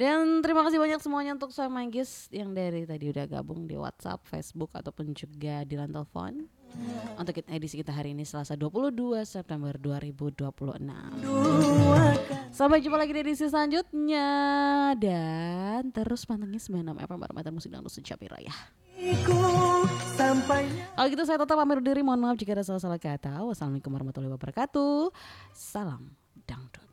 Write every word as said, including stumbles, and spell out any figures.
Dan terima kasih banyak semuanya untuk Soy Manggis yang dari tadi udah gabung di WhatsApp, Facebook ataupun juga di line telepon. Untuk edisi kita hari ini Selasa dua puluh dua September dua ribu dua puluh enam. Sampai jumpa lagi di edisi selanjutnya. Dan terus pantengin sembilan puluh enam F M Barometer Musik Dangdut Secapira ya. Kalau gitu saya tetap pamit diri. Mohon maaf jika ada salah-salah kata. Wassalamualaikum warahmatullahi wabarakatuh. Salam dangdut.